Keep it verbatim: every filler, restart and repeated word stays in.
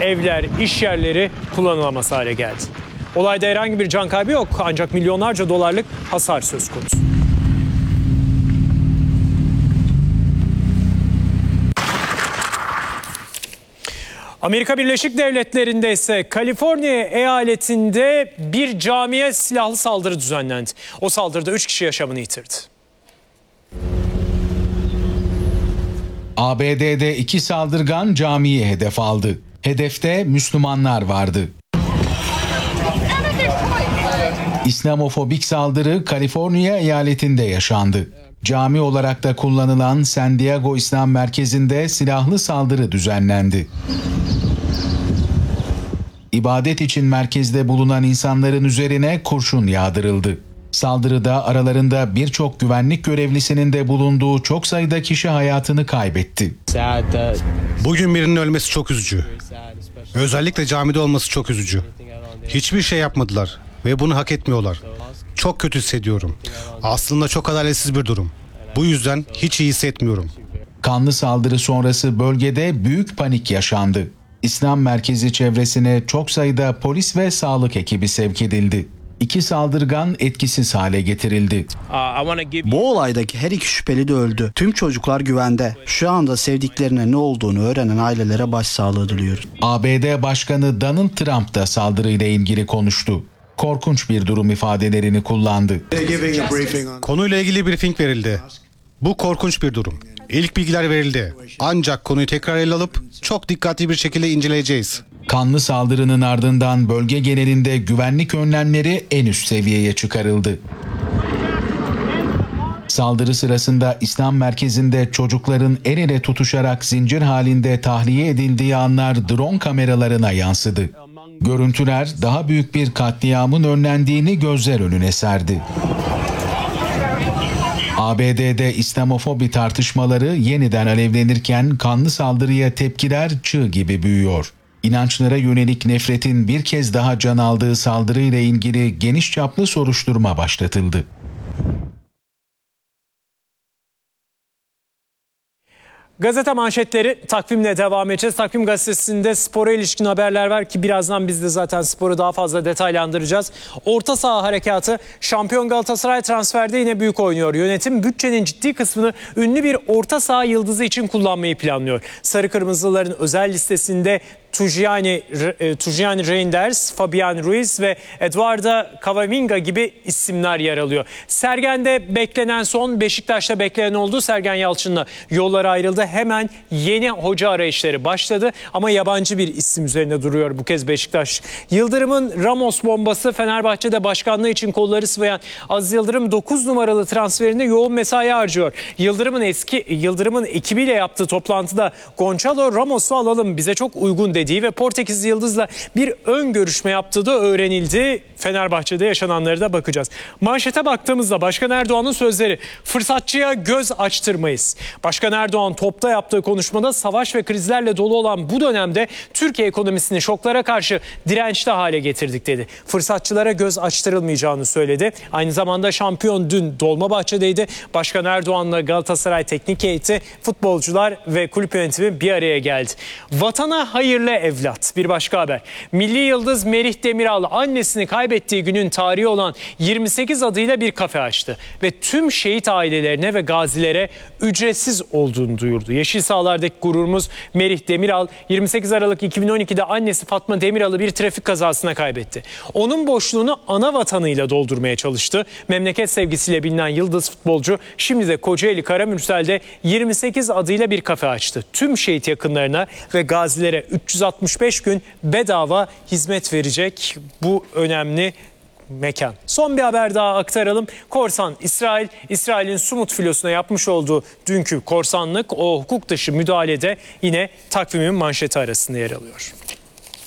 evler, iş yerleri kullanılamaz hale geldi. Olayda herhangi bir can kaybı yok ancak milyonlarca dolarlık hasar söz konusu. Amerika Birleşik Devletleri'nde ise Kaliforniya eyaletinde bir camiye silahlı saldırı düzenlendi. O saldırıda üç kişi yaşamını yitirdi. A B D'de iki saldırgan camiyi hedef aldı. Hedefte Müslümanlar vardı. İslamofobik saldırı Kaliforniya eyaletinde yaşandı. Cami olarak da kullanılan San Diego İslam Merkezi'nde silahlı saldırı düzenlendi. İbadet için merkezde bulunan insanların üzerine kurşun yağdırıldı. Saldırıda aralarında birçok güvenlik görevlisinin de bulunduğu çok sayıda kişi hayatını kaybetti. Bugün birinin ölmesi çok üzücü. Özellikle camide olması çok üzücü. Hiçbir şey yapmadılar ve bunu hak etmiyorlar. Çok kötü hissediyorum. Aslında çok adaletsiz bir durum. Bu yüzden hiç iyi hissetmiyorum. Kanlı saldırı sonrası bölgede büyük panik yaşandı. İslam merkezi çevresine çok sayıda polis ve sağlık ekibi sevk edildi. İki saldırgan etkisiz hale getirildi. Bu olaydaki her iki şüpheli de öldü. Tüm çocuklar güvende. Şu anda sevdiklerine ne olduğunu öğrenen ailelere başsağlığı diliyoruz. A B D Başkanı Donald Trump da saldırıyla ilgili konuştu. Korkunç bir durum ifadelerini kullandı. Konuyla ilgili briefing verildi. Bu korkunç bir durum. İlk bilgiler verildi. Ancak konuyu tekrar ele alıp çok dikkatli bir şekilde inceleyeceğiz. Kanlı saldırının ardından bölge genelinde güvenlik önlemleri en üst seviyeye çıkarıldı. Saldırı sırasında İslam merkezinde çocukların el ele tutuşarak zincir halinde tahliye edildiği anlar drone kameralarına yansıdı. Görüntüler daha büyük bir katliamın önlendiğini gözler önüne serdi. A B D'de İslamofobi tartışmaları yeniden alevlenirken kanlı saldırıya tepkiler çığ gibi büyüyor. İnançlara yönelik nefretin bir kez daha can aldığı saldırıyla ilgili geniş çaplı soruşturma başlatıldı. Gazete manşetleri takvimle devam edeceğiz. Takvim gazetesinde spora ilişkin haberler var ki birazdan biz de zaten sporu daha fazla detaylandıracağız. Orta saha harekatı, şampiyon Galatasaray transferde yine büyük oynuyor. Yönetim bütçenin ciddi kısmını ünlü bir orta saha yıldızı için kullanmayı planlıyor. Sarı Kırmızıların özel listesinde Tujani, Tujani Reinders, Fabian Ruiz ve Eduardo Camavinga gibi isimler yer alıyor. Sergen'de beklenen son, Beşiktaş'ta beklenen oldu. Sergen Yalçın'la yollar ayrıldı. Hemen yeni hoca arayışları başladı ama yabancı bir isim üzerine duruyor bu kez Beşiktaş. Yıldırım'ın Ramos bombası, Fenerbahçe'de başkanlığı için kolları sıvayan Aziz Yıldırım dokuz numaralı transferinde yoğun mesai harcıyor. Yıldırım'ın eski Yıldırım'ın ekibiyle yaptığı toplantıda Gonçalo Ramos'u alalım, bize çok uygun dediği ve Portekizli Yıldız'la bir ön görüşme yaptığı da öğrenildi. Fenerbahçe'de yaşananlara da bakacağız. Manşete baktığımızda Başkan Erdoğan'ın sözleri: fırsatçıya göz açtırmayız. Başkan Erdoğan topta yaptığı konuşmada savaş ve krizlerle dolu olan bu dönemde Türkiye ekonomisini şoklara karşı dirençli hale getirdik dedi. Fırsatçılara göz açtırılmayacağını söyledi. Aynı zamanda şampiyon dün Dolmabahçe'deydi. Başkan Erdoğan'la Galatasaray teknik heyeti, futbolcular ve kulüp yönetimi bir araya geldi. Vatana hayırlı evlat. Bir başka haber. Milli yıldız Merih Demiral annesini kaybettiği günün tarihi olan yirmi sekiz adıyla bir kafe açtı ve tüm şehit ailelerine ve gazilere ücretsiz olduğunu duyurdu. Yeşil sahalardaki gururumuz Merih Demiral yirmi sekiz Aralık iki bin on ikide annesi Fatma Demiral'ı bir trafik kazasına kaybetti. Onun boşluğunu ana vatanıyla doldurmaya çalıştı. Memleket sevgisiyle bilinen yıldız futbolcu şimdi de Kocaeli Karamürsel'de yirmi sekiz adıyla bir kafe açtı. Tüm şehit yakınlarına ve gazilere üç yüz altmış beş gün bedava hizmet verecek bu önemli mekan. Son bir haber daha aktaralım. Korsan İsrail, İsrail'in Sumut filosuna yapmış olduğu dünkü korsanlık, o hukuk dışı müdahalede yine takvimin manşeti arasında yer alıyor.